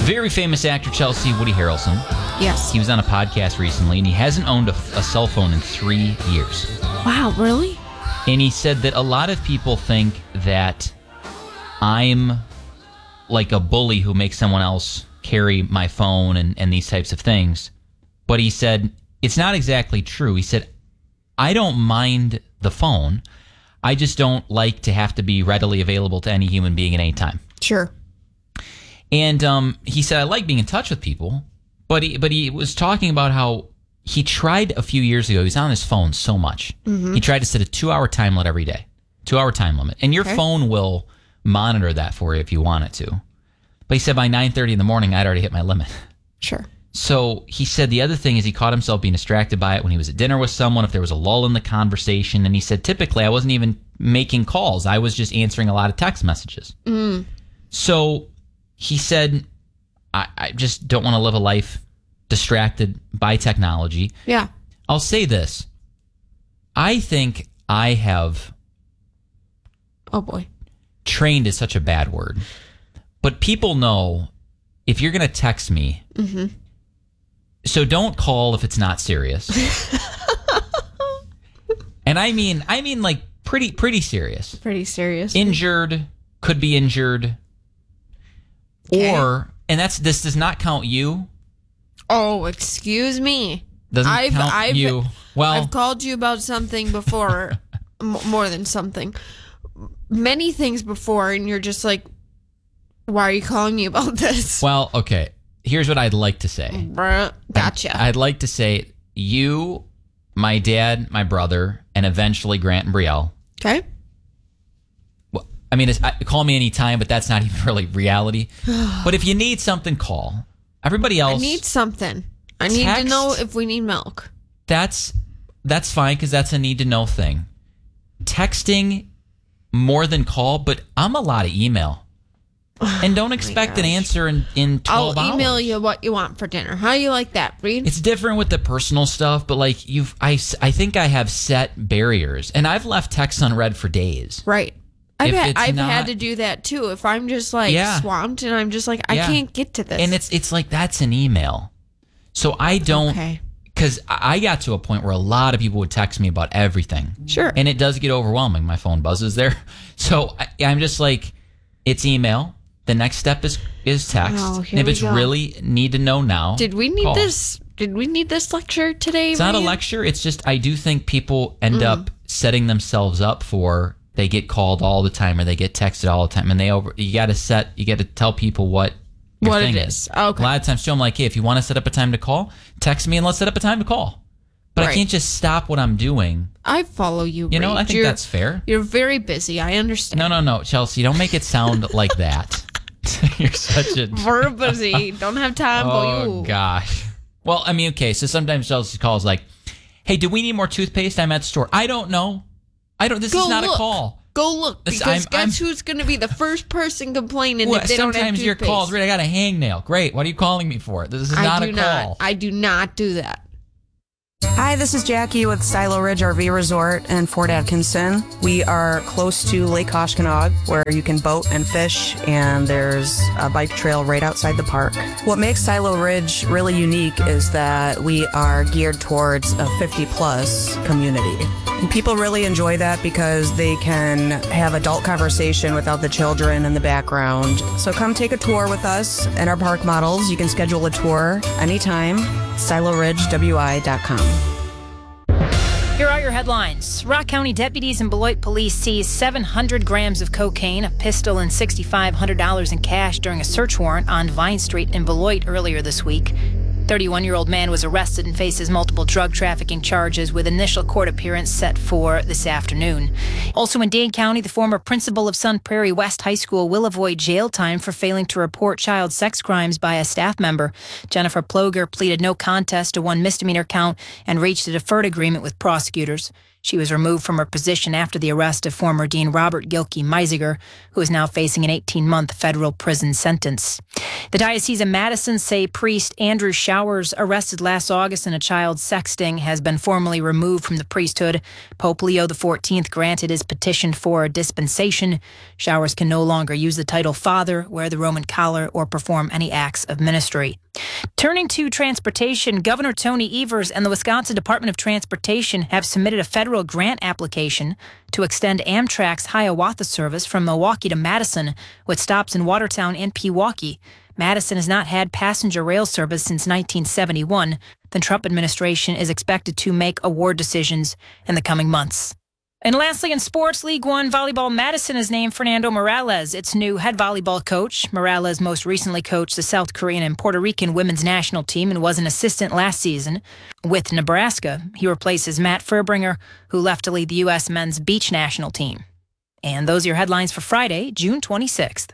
Very famous actor, Chelsea, Woody Harrelson. Yes. He was on a podcast recently, and he hasn't owned a cell phone in 3 years. Wow, really? And he said that a lot of people think that I'm like a bully who makes someone else carry my phone and these types of things. But he said, it's not exactly true. He said, I don't mind the phone. I just don't like to have to be readily available to any human being at any time. Sure. And he said, I like being in touch with people. But he was talking about how he tried a few years ago. He was on his phone so much. Mm-hmm. He tried to set a 2-hour time limit every day. 2-hour time limit. And your phone will monitor that for you if you want it to. But he said by 9:30 in the morning, I'd already hit my limit. Sure. So he said the other thing is he caught himself being distracted by it when he was at dinner with someone, if there was a lull in the conversation. And he said, typically, I wasn't even making calls. I was just answering a lot of text messages. Mm. So he said, I just don't want to live a life distracted by technology. Yeah. I'll say this. I think I have... Oh, boy. Trained is such a bad word. But people know if you're going to text me... Mm-hmm. So don't call if it's not serious. And I mean like pretty serious. Pretty serious. Injured, could be injured. Okay. Or, and this does not count you. Oh, excuse me. Doesn't count you. Well, I've called you about something before, more than something. Many things before, and you're just like, why are you calling me about this? Well, okay. Here's what I'd like to say. Gotcha. I'd like to say you, my dad, my brother, and eventually Grant and Brielle. Okay. Well, I mean, call me anytime, but that's not even really reality. But if you need something, call. Everybody else. I need something. I need to know if we need milk. That's fine because that's a need to know thing. Texting more than call, but I'm a lot of email. And don't expect an answer in 12 hours. I'll email you what you want for dinner. How do you like that, Reed? It's different with the personal stuff, but like I think I have set barriers, and I've left texts unread for days. Right. I've had to do that too. If I'm just like swamped and I'm just like, I can't get to this. And it's like, that's an email. So I don't, because I got to a point where a lot of people would text me about everything. Sure. And it does get overwhelming. My phone buzzes there. So I'm just like, it's email. The next step is text. Oh, and if it's really need to know now, did we need this? Did we need this lecture today? It's not a lecture. It's just I do think people end up setting themselves up for they get called all the time or they get texted all the time, and you got to tell people what it is. Okay. A lot of times, too, I'm like, hey, if you want to set up a time to call, text me and let's set up a time to call. But I can't just stop what I'm doing. I follow you. You know, I think that's fair. You're very busy. I understand. No, Chelsea, don't make it sound like that. You're such a... We're busy. Don't have time for you. Oh, gosh. Well, I mean, okay, so sometimes Chelsea calls like, hey, do we need more toothpaste? I'm at the store. I don't know. This is not a call. Go look, because guess who's going to be the first person complaining if they don't have toothpaste? Sometimes your calls, I got a hangnail. Great, what are you calling me for? This is not a call. I do not do that. Hi, this is Jackie with Silo Ridge RV Resort in Fort Atkinson. We are close to Lake Koshkonong, where you can boat and fish, and there's a bike trail right outside the park. What makes Silo Ridge really unique is that we are geared towards a 50-plus community. And people really enjoy that because they can have adult conversation without the children in the background. So come take a tour with us and our park models. You can schedule a tour anytime. SiloRidgeWI.com. Here are your headlines. Rock County deputies and Beloit police seized 700 grams of cocaine, a pistol, and $6,500 in cash during a search warrant on Vine Street in Beloit earlier this week. 31-year-old man was arrested and faces multiple drug trafficking charges with initial court appearance set for this afternoon. Also in Dane County, the former principal of Sun Prairie West High School will avoid jail time for failing to report child sex crimes by a staff member. Jennifer Ploger pleaded no contest to one misdemeanor count and reached a deferred agreement with prosecutors. She was removed from her position after the arrest of former Dean Robert Gilkey Meisiger, who is now facing an 18-month federal prison sentence. The Diocese of Madison say priest Andrew Showers, arrested last August in a child sexting, has been formally removed from the priesthood. Pope Leo XIV granted his petition for a dispensation. Showers can no longer use the title Father, wear the Roman collar, or perform any acts of ministry. Turning to transportation, Governor Tony Evers and the Wisconsin Department of Transportation have submitted a federal grant application to extend Amtrak's Hiawatha service from Milwaukee to Madison, with stops in Watertown and Pewaukee. Madison has not had passenger rail service since 1971. The Trump administration is expected to make award decisions in the coming months. And lastly, in sports, League One Volleyball, Madison has named Fernando Morales its new head volleyball coach. Morales most recently coached the South Korean and Puerto Rican women's national team and was an assistant last season with Nebraska. He replaces Matt Furbringer, who left to lead the U.S. men's beach national team. And those are your headlines for Friday, June 26th.